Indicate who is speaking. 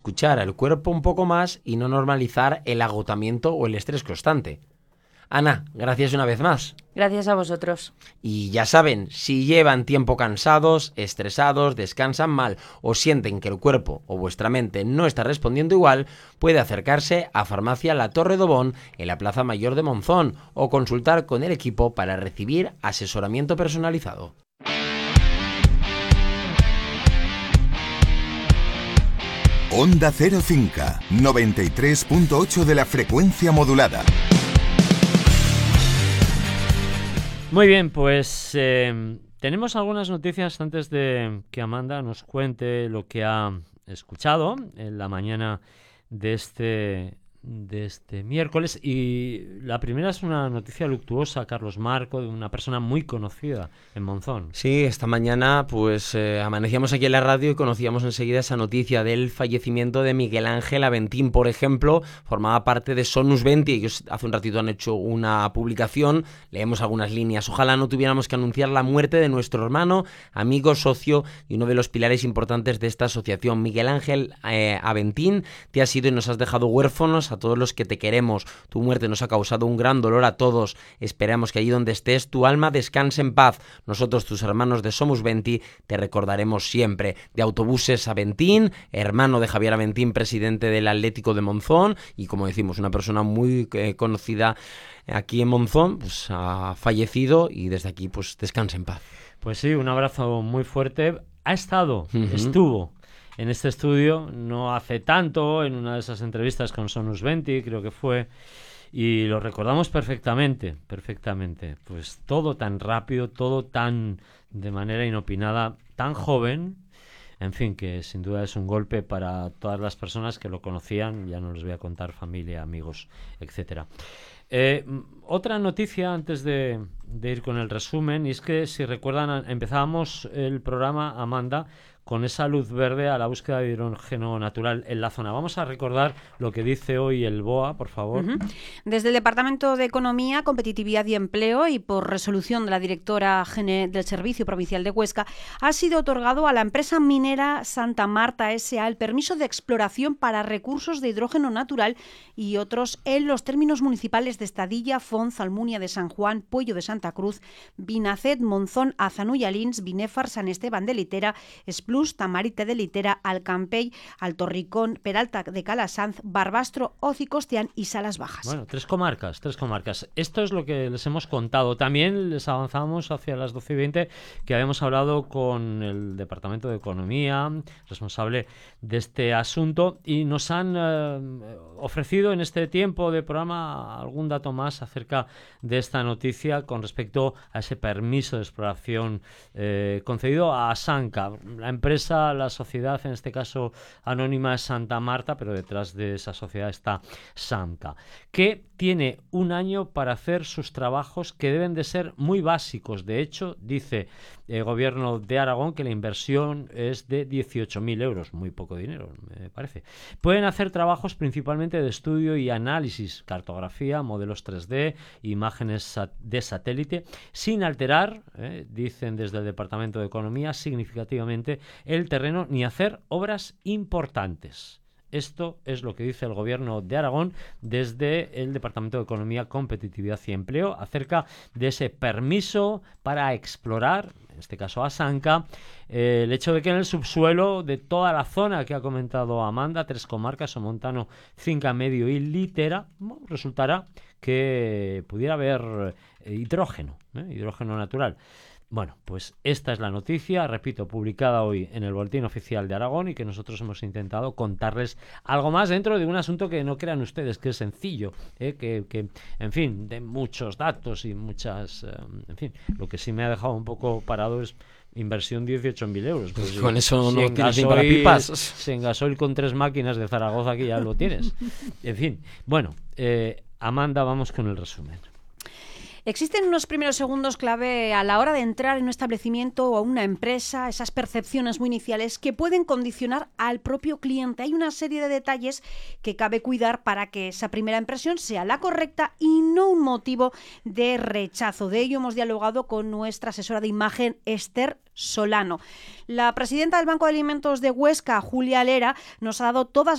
Speaker 1: escuchar al cuerpo un poco más y no normalizar el agotamiento o el estrés constante. Ana, gracias una vez más.
Speaker 2: Gracias a vosotros.
Speaker 1: Y ya saben, si llevan tiempo cansados, estresados, descansan mal o sienten que el cuerpo o vuestra mente no está respondiendo igual, puede acercarse a Farmacia La Torre Dobón en la Plaza Mayor de Monzón o consultar con el equipo para recibir asesoramiento personalizado.
Speaker 3: Onda Cero Cinca, 93.8 de la frecuencia modulada.
Speaker 4: Muy bien, pues tenemos algunas noticias antes de que Amanda nos cuente lo que ha escuchado en la mañana de este miércoles. Y la primera es una noticia luctuosa, Carlos Marco, de una persona muy conocida en Monzón.
Speaker 1: Sí, esta mañana pues amanecíamos aquí en la radio y conocíamos enseguida esa noticia del fallecimiento de Miguel Ángel Aventín, por ejemplo. Formaba parte de Sonus 20 y ellos hace un ratito han hecho una publicación, leemos algunas líneas. Ojalá no tuviéramos que anunciar la muerte de nuestro hermano, amigo, socio y uno de los pilares importantes de esta asociación. Miguel Ángel Aventín, te has ido y nos has dejado huérfanos a todos los que te queremos. Tu muerte nos ha causado un gran dolor a todos. Esperamos que allí donde estés tu alma descanse en paz. Nosotros, tus hermanos de Somos 20, te recordaremos siempre. De Autobuses Aventín, hermano de Javier Aventín, presidente del Atlético de Monzón y, como decimos, una persona muy conocida aquí en Monzón, pues ha fallecido y desde aquí pues descanse en paz.
Speaker 4: Pues sí, un abrazo muy fuerte. Estuvo en este estudio no hace tanto, en una de esas entrevistas con Sonus 20, creo que fue, y lo recordamos perfectamente. Pues todo tan rápido, todo tan de manera inopinada, tan joven, en fin, que sin duda es un golpe para todas las personas que lo conocían, ya no les voy a contar, familia, amigos, etcétera. Otra noticia antes de ir con el resumen, y es que si recuerdan empezábamos el programa, Amanda, con esa luz verde a la búsqueda de hidrógeno natural en la zona. Vamos a recordar lo que dice hoy el BOA, por favor.
Speaker 2: Desde el Departamento de Economía, Competitividad y Empleo y por resolución de la directora del Servicio Provincial de Huesca, ha sido otorgado a la empresa minera Santa Marta S.A. el permiso de exploración para recursos de hidrógeno natural y otros en los términos municipales de Estadilla, Font, Almunia de San Juan, Puello de Santa Cruz, Binacet, Monzón, Azanuyalins, Binéfar, San Esteban de Litera, Esplus, Tamarite de Litera, Alcampell, Altorricón, Peralta de Calasanz, Barbastro, Ocicostián y Salas Bajas.
Speaker 4: Bueno, tres comarcas. Esto es lo que les hemos contado. También les avanzamos hacia las 12:20 que habíamos hablado con el Departamento de Economía, responsable de este asunto, y nos han ofrecido en este tiempo de programa algún dato más acerca de esta noticia con respecto a ese permiso de exploración concedido a Sanca, la empresa, la sociedad, en este caso anónima, es Santa Marta, pero detrás de esa sociedad está Sanca, que tiene un año para hacer sus trabajos que deben de ser muy básicos. De hecho, dice el Gobierno de Aragón que la inversión es de 18.000 euros, muy poco dinero, me parece. Pueden hacer trabajos principalmente de estudio y análisis, cartografía, modelos 3D, imágenes de satélite, sin alterar, dicen desde el Departamento de Economía, significativamente el terreno ni hacer obras importantes. Esto es lo que dice el Gobierno de Aragón desde el Departamento de Economía, Competitividad y Empleo acerca de ese permiso para explorar, en este caso a Sanca, el hecho de que en el subsuelo de toda la zona que ha comentado Amanda, 3 comarcas, Somontano, Cinca Medio y Litera, resultará que pudiera haber hidrógeno natural. Bueno, pues esta es la noticia, repito, publicada hoy en el Boletín Oficial de Aragón y que nosotros hemos intentado contarles algo más dentro de un asunto que no crean ustedes que es sencillo, que en fin, de muchos datos y muchas... en fin, lo que sí me ha dejado un poco parado es inversión 18.000 euros. Pues
Speaker 1: con eso no tienes ni
Speaker 4: para
Speaker 1: pipas.
Speaker 4: Si en gasoil con 3 máquinas de Zaragoza aquí ya lo tienes. En fin, bueno, Amanda, vamos con el resumen.
Speaker 2: Existen unos primeros segundos clave a la hora de entrar en un establecimiento o a una empresa, esas percepciones muy iniciales que pueden condicionar al propio cliente. Hay una serie de detalles que cabe cuidar para que esa primera impresión sea la correcta y no un motivo de rechazo. De ello hemos dialogado con nuestra asesora de imagen, Esther Solano. La presidenta del Banco de Alimentos de Huesca, Julia Lera, nos ha dado todas